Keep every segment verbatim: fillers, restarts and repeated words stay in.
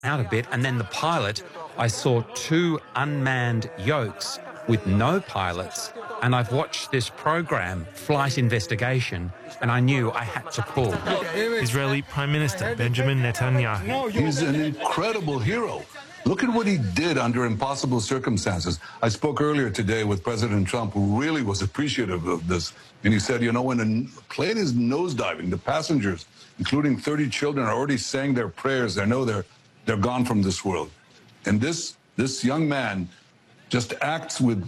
out a bit, and then the pilot, I saw two unmanned yokes with no pilots, and I've watched this program, Flight Investigation, and I knew I had to pull. Israeli Prime Minister Benjamin Netanyahu. He's an incredible hero. Look at what he did under impossible circumstances. I spoke earlier today with President Trump, who really was appreciative of this. And he said, you know, when a plane is nosediving, the passengers, including thirty children, are already saying their prayers. They know they're, they're gone from this world. And this, this young man just acts with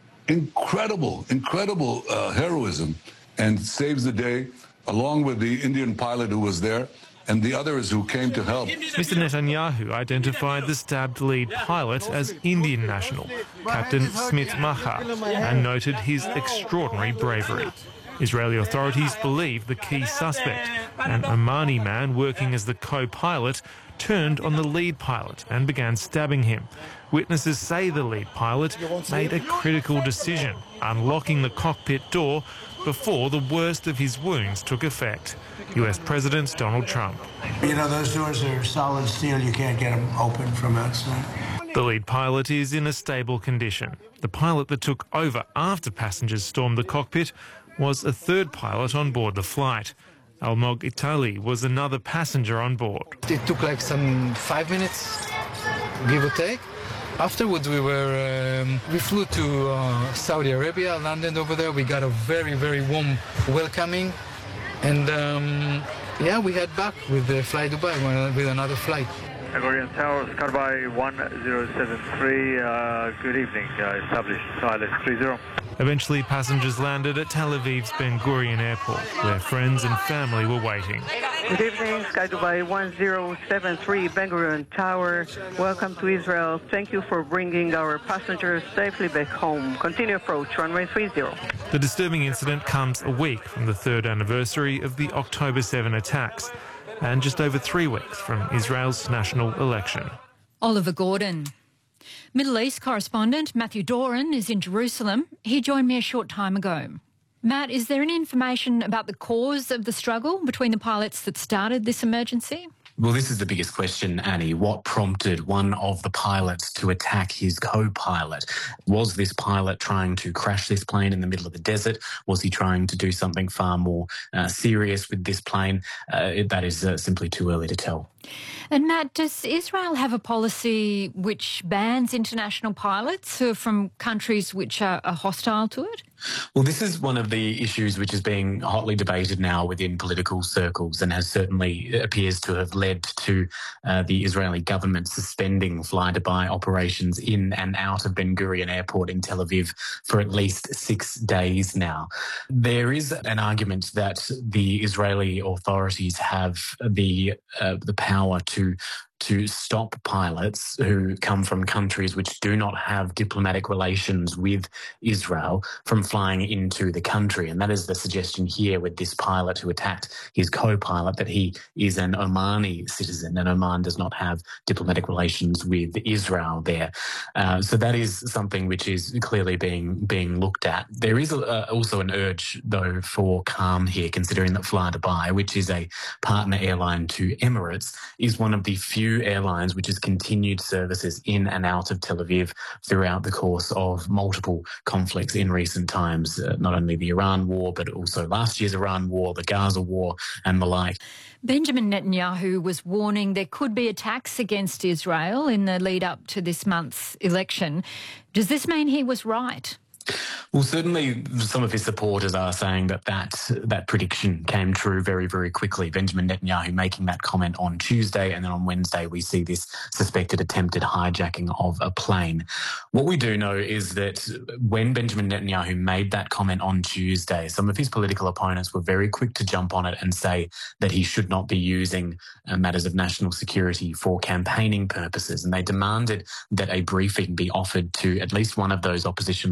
incredible, incredible uh, heroism and saves the day, along with the Indian pilot who was there and the others who came to help. Mister Netanyahu identified the stabbed lead pilot as Indian national, Captain Smith Maha, and noted his extraordinary bravery. Israeli authorities believe the key suspect, an Omani man working as the co-pilot, turned on the lead pilot and began stabbing him. Witnesses say the lead pilot made a critical decision, unlocking the cockpit door before the worst of his wounds took effect. U S President Donald Trump. You know, those doors are solid steel. You can't get them open from outside. The lead pilot is in a stable condition. The pilot that took over after passengers stormed the cockpit was a third pilot on board the flight. Almog Itali was another passenger on board. It took like some five minutes, give or take. Afterwards, we were um, we flew to uh, Saudi Arabia, landed over there. We got a very, very warm welcoming. And, um, yeah, we head back with the Fly Dubai, with another flight. Ben Gurion Tower, Skydubai one zero seven three, uh, good evening, uh, established silence three zero. Eventually, passengers landed at Tel Aviv's Ben Gurion Airport, where friends and family were waiting. Good evening, Skydubai one zero seven three, Ben Gurion Tower. Welcome to Israel. Thank you for bringing our passengers safely back home. Continue approach, runway three zero. The disturbing incident comes a week from the third anniversary of the October seventh attacks, and just over three weeks from Israel's national election. Oliver Gordon. Middle East correspondent Matthew Doran is in Jerusalem. He joined me a short time ago. Matt, is there any information about the cause of the struggle between the pilots that started this emergency? Well, this is the biggest question, Annie. What prompted one of the pilots to attack his co-pilot? Was this pilot trying to crash this plane in the middle of the desert? Was he trying to do something far more uh, serious with this plane? Uh, that is uh, simply too early to tell. And Matt, does Israel have a policy which bans international pilots who are from countries which are, are hostile to it? Well, this is one of the issues which is being hotly debated now within political circles and has certainly appears to have led to uh, the Israeli government suspending Fly-Dubai operations in and out of Ben Gurion Airport in Tel Aviv for at least six days now. There is an argument that the Israeli authorities have the uh, the power to to stop pilots who come from countries which do not have diplomatic relations with Israel from flying into the country. And that is the suggestion here with this pilot who attacked his co-pilot, that he is an Omani citizen and Oman does not have diplomatic relations with Israel there. Uh, so that is something which is clearly being being looked at. There is a, also an urge, though, for calm here, considering that Fly-Dubai, which is a partner airline to Emirates, is one of the few airlines which has continued services in and out of Tel Aviv throughout the course of multiple conflicts in recent times, uh, not only the Iran war, but also last year's Iran war, the Gaza war and the like. Benjamin Netanyahu was warning there could be attacks against Israel in the lead up to this month's election. Does this mean he was right? Well, certainly some of his supporters are saying that that, that prediction came true very, very quickly. Benjamin Netanyahu making that comment on Tuesday, and then on Wednesday we see this suspected attempted hijacking of a plane. What we do know is that when Benjamin Netanyahu made that comment on Tuesday, some of his political opponents were very quick to jump on it and say that he should not be using uh, matters of national security for campaigning purposes. And they demanded that a briefing be offered to at least one of those opposition leaders. And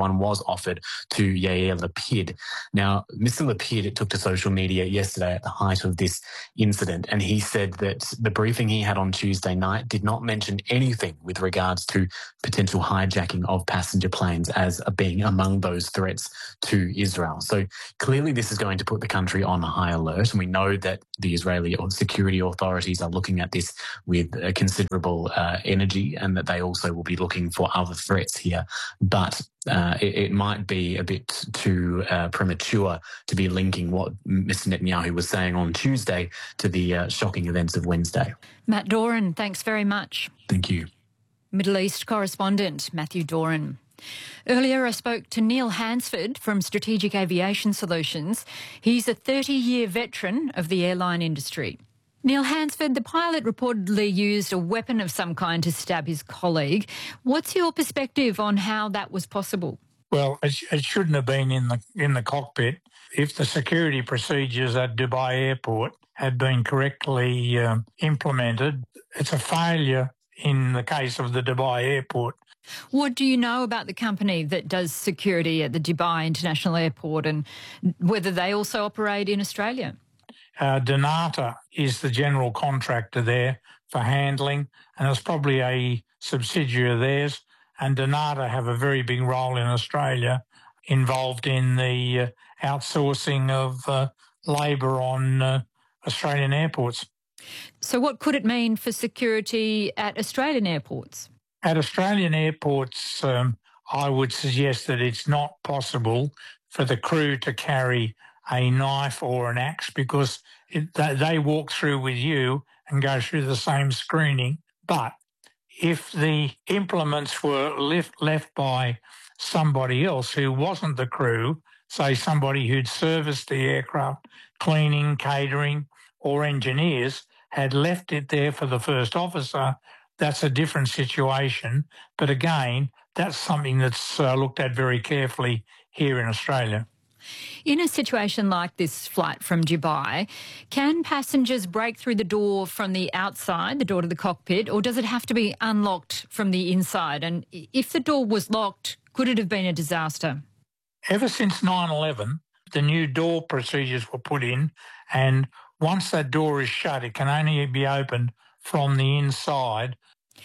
one was offered to Yair Lapid. Now, Mister Lapid took to social media yesterday at the height of this incident, and he said that the briefing he had on Tuesday night did not mention anything with regards to potential hijacking of passenger planes as being among those threats to Israel. So clearly this is going to put the country on high alert, and we know that the Israeli security authorities are looking at this with uh, considerable uh, energy, and that they also will be looking for other threats here. But uh, it, it might be a bit too uh, premature to be linking what Mister Netanyahu was saying on Tuesday to the uh, shocking events of Wednesday. Matt Doran, thanks very much. Thank you. Middle East correspondent Matthew Doran. Earlier I spoke to Neil Hansford from Strategic Aviation Solutions. He's a thirty-year veteran of the airline industry. Neil Hansford, the pilot reportedly used a weapon of some kind to stab his colleague. What's your perspective on how that was possible? Well, it, it shouldn't have been in the in the cockpit. If the security procedures at Dubai Airport had been correctly um, implemented, it's a failure in the case of the Dubai Airport. What do you know about the company that does security at the Dubai International Airport, and whether they also operate in Australia? Uh, Donata is the general contractor there for handling, and it's probably a subsidiary of theirs. And Donata have a very big role in Australia, involved in the uh, outsourcing of uh, labour on uh, Australian airports. So what could it mean for security at Australian airports? At Australian airports, um, I would suggest that it's not possible for the crew to carry a knife or an axe, because it, they walk through with you and go through the same screening. But if the implements were left, left by somebody else who wasn't the crew, say somebody who'd serviced the aircraft, cleaning, catering, or engineers, had left it there for the first officer, that's a different situation. But again, that's something that's uh, looked at very carefully here in Australia. In a situation like this flight from Dubai, can passengers break through the door from the outside, the door to the cockpit, or does it have to be unlocked from the inside? And if the door was locked, could it have been a disaster? Ever since nine eleven, the new door procedures were put in, and once that door is shut, it can only be opened from the inside.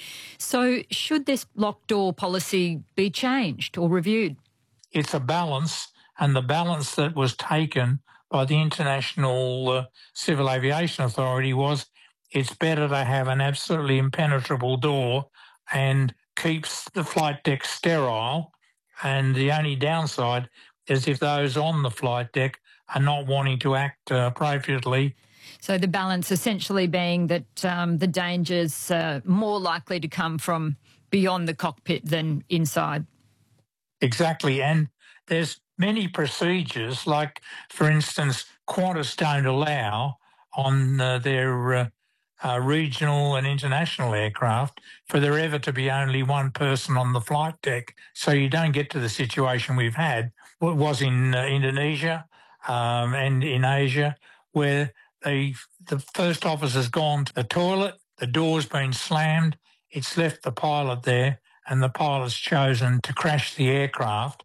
So should this locked door policy be changed or reviewed? It's a balance, and the balance that was taken by the International uh, Civil Aviation Authority was it's better to have an absolutely impenetrable door and keeps the flight deck sterile, and the only downside is if those on the flight deck are not wanting to act uh, appropriately. So the balance essentially being that um, the danger's uh, more likely to come from beyond the cockpit than inside. Exactly, and there's many procedures, like, for instance, Qantas don't allow on uh, their uh, uh, regional and international aircraft for there ever to be only one person on the flight deck. So you don't get to the situation we've had, what was in uh, Indonesia um, and in Asia, where they, the first officer's gone to the toilet, the door's been slammed, it's left the pilot there, and the pilot's chosen to crash the aircraft.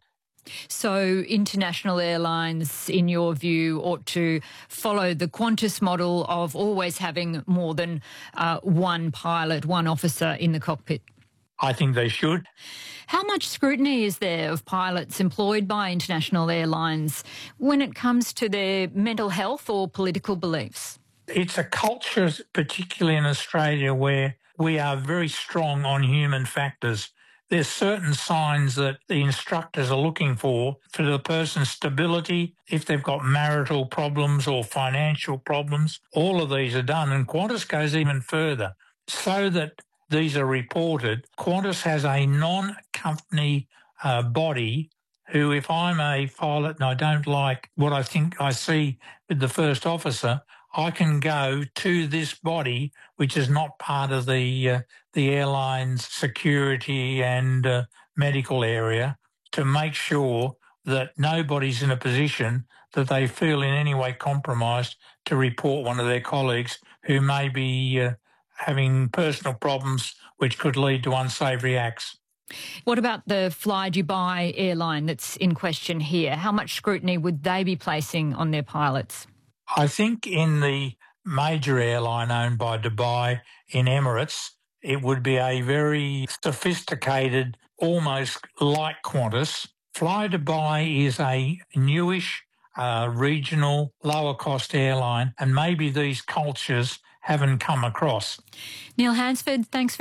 So international airlines, in your view, ought to follow the Qantas model of always having more than uh, one pilot, one officer in the cockpit? I think they should. How much scrutiny is there of pilots employed by international airlines when it comes to their mental health or political beliefs? It's a culture, particularly in Australia, where we are very strong on human factors. There's certain signs that the instructors are looking for for the person's stability, if they've got marital problems or financial problems. All of these are done, and Qantas goes even further. So that these are reported, Qantas has a non-company uh, body who, if I'm a pilot and I don't like what I think I see with the first officer, I can go to this body, which is not part of the uh, the airline's security and uh, medical area, to make sure that nobody's in a position that they feel in any way compromised to report one of their colleagues who may be uh, having personal problems which could lead to unsavoury acts. What about the Fly Dubai airline that's in question here? How much scrutiny would they be placing on their pilots? I think in the major airline owned by Dubai in Emirates, it would be a very sophisticated, almost like Qantas. Fly Dubai is a newish, uh, regional, lower-cost airline, and maybe these cultures haven't come across. Neil Hansford, thanks very